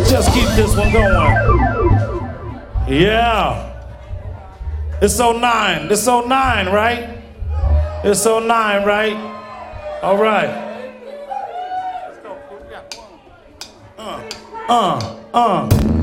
just keep this one going. Yeah. It's 09. It's 09, right? It's 09, right? All right. Let's go.